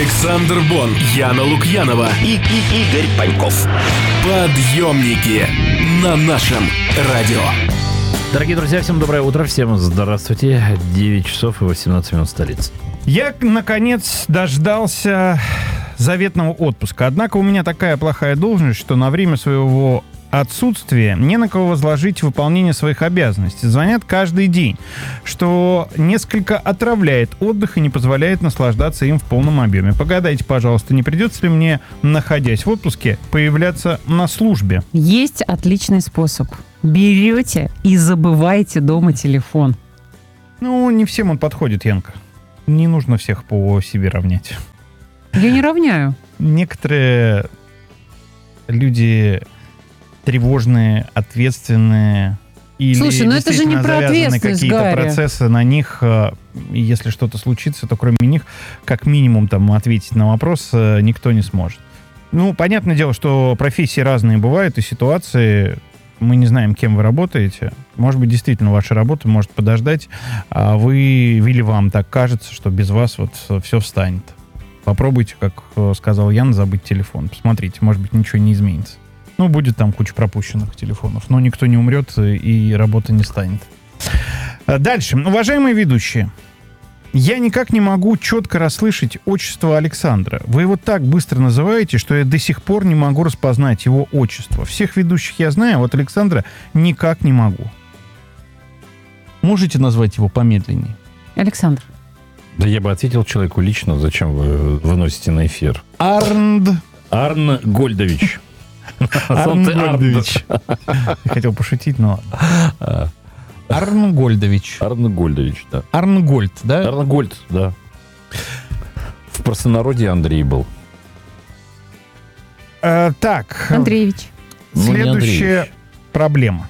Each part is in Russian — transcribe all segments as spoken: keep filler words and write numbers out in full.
Александр Бон, Яна Лукьянова и, и Игорь Паньков. Подъемники на нашем радио. Дорогие друзья, всем доброе утро, всем здравствуйте. девять часов и восемнадцать минут столицы. Я, наконец, дождался заветного отпуска. Однако у меня такая плохая должность, что на время своего отсутствия не на кого возложить выполнение своих обязанностей. Звонят каждый день, что несколько отравляет отдых и не позволяет наслаждаться им в полном объеме. Погадайте, пожалуйста, не придется ли мне, находясь в отпуске, появляться на службе? Есть отличный способ. Берете и забываете дома телефон. Ну, не всем он подходит, Янка. Не нужно всех по себе равнять. Я не равняю. Некоторые люди тревожные, ответственные, или Слушай, ну это же не про ответственность, какие-то Гарри. процессы на них, если что-то случится, то кроме них, как минимум, там, ответить на вопрос никто не сможет. Ну, понятное дело, что профессии разные бывают, и ситуации, мы не знаем, кем вы работаете. Может быть, действительно, ваша работа может подождать, а вы, или вам так кажется, что без вас вот все встанет. Попробуйте, как сказал Ян, забыть телефон. Посмотрите, может быть, ничего не изменится. Ну, будет там куча пропущенных телефонов, но никто не умрет и работа не станет. Дальше. Уважаемые ведущие, я никак не могу четко расслышать отчество Александра. Вы его так быстро называете, что я до сих пор не могу распознать его отчество. Всех ведущих я знаю, а вот Александра никак не могу. Можете назвать его помедленнее? Александр. Да я бы ответил человеку лично, зачем вы выносите на эфир. Арнд. Арн Гольдович. Арнгольдович. Я хотел пошутить, но... Арнгольдович. Арнгольдович, да. Арнгольд, да? Арнгольд, да. В простонародье Андрей был. Э, так. Андреевич. Следующая Андреевич. проблема.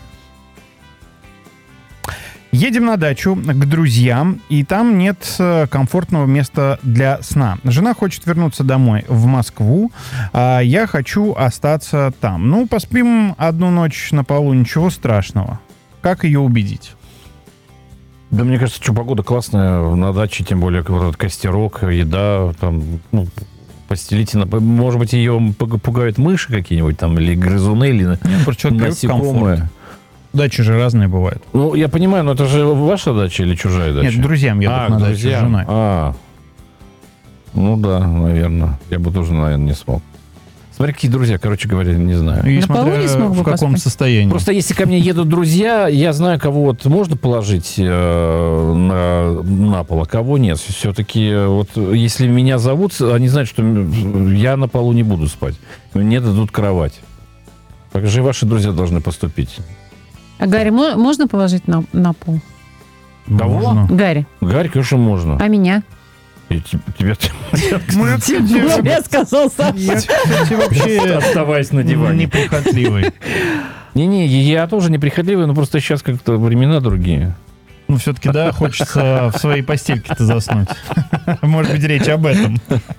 Едем на дачу к друзьям, и там нет комфортного места для сна. Жена хочет вернуться домой в Москву, а я хочу остаться там. Ну, поспим одну ночь на полу, ничего страшного. Как ее убедить? Да, мне кажется, что погода классная на даче, тем более вот, костерок, еда, там, ну, постелите. На... Может быть, ее пугают мыши какие-нибудь там, или грызуны, или Нет, насекомые. Дачи же разные бывают. Ну, я понимаю, но это же ваша дача или чужая дача? Нет, друзьям едут а, на дачу друзьям. с женой. А, ну да, наверное. Я бы тоже, наверное, не смог. Смотри, какие друзья, короче говоря, не знаю. И На полу смотря не смог бы в каком поспать? состоянии. Просто если ко мне едут друзья, я знаю, кого вот можно положить э, на, на пол, а кого нет. Все-таки вот если меня зовут, они знают, что я на полу не буду спать. Мне дадут кровать. Так же и ваши друзья должны поступить. А Гарри мо- можно положить на, на пол? Кого? Можно. Гарри. Гарри, конечно, можно. А меня? И тебе... Мы, кстати, Я сказал сам. я, кстати, вообще Оставаясь на диване. неприхотливый. Не-не, я тоже неприхотливый, но просто сейчас как-то времена другие. Ну, все-таки, да, хочется в своей постельке-то заснуть. Может быть, речь об этом.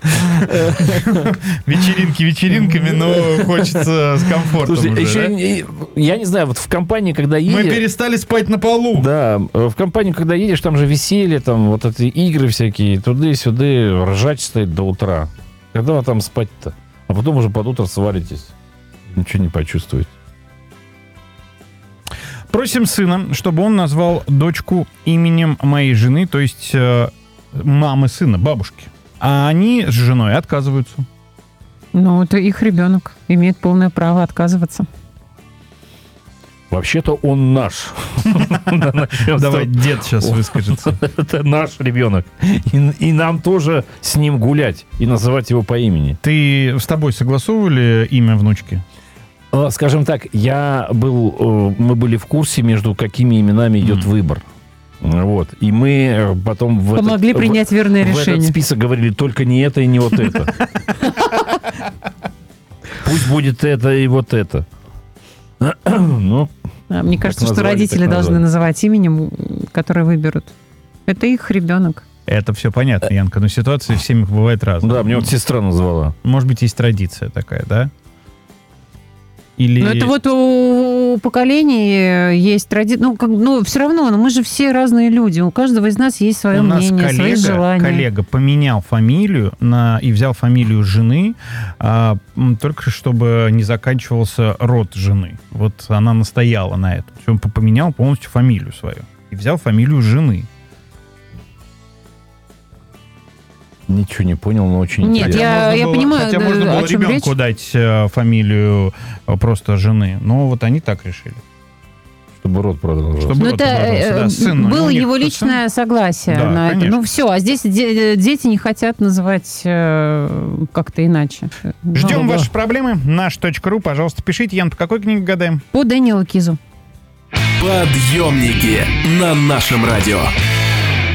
Вечеринки вечеринками, но хочется с комфортом Слушай, уже, еще, да? не- я не знаю, вот в компании, когда едешь... Мы перестали спать на полу. Да, в компанию, когда едешь, там же веселье, там вот эти игры всякие, туды-сюды, ржач стоит до утра. Когда вы там спать-то? А потом уже под утро свалитесь. Ничего не почувствуете. Просим сына, чтобы он назвал дочку именем моей жены, то есть э, мамы сына, бабушки. А они с женой отказываются. Ну, это их ребенок. Имеет полное право Вообще-то он наш. Давай дед сейчас выскажется. Это наш ребенок. И, и нам тоже с ним гулять и называть его по имени. Ты с тобой согласовывали имя внучки? Э, Скажем так, я был, э, мы были в курсе, между какими именами идет Мгм. выбор. Вот. И мы э, потом в этот- Помогли в- принять верное в этот решение. список говорили только не это и не вот это. Пусть будет это и вот это. Ну, А, Мне кажется, что назвали, родители так должны назвали. называть именем, которое выберут. Это их ребенок. Это все понятно, Янка, но ситуации в семьях бывает разные. да, мне вот сестра назвала. Может быть, есть традиция такая, да? Или... Ну, это вот у у поколений есть традиция. Ну, как, ну, все равно, но мы же все разные люди. У каждого из нас есть свое У нас мнение, свои коллега, желания. коллега поменял фамилию на, и взял фамилию жены, а, м, только чтобы не заканчивался род жены. Вот она настояла на этом. Он поменял полностью фамилию свою и взял фамилию жены. Ничего не понял, но очень Нет, интересно. я- Можно было- понимаю, хотя да, можно о было чем ребенку речь. дать э, фамилию э, просто жены, но вот они так решили. Чтобы рот продолжался. Чтобы Ну, род это продолжался, э, да, сын, ну, было у них его сын. личное согласие Да, на это. конечно. Ну, все, а здесь де- дети не хотят называть э, как-то иначе. Ждем Ну, ваши проблемы. Наш точка ру, пожалуйста, пишите. Ян, по какой книге гадаем? По Дэниелу Кизу. Подъемники на нашем радио.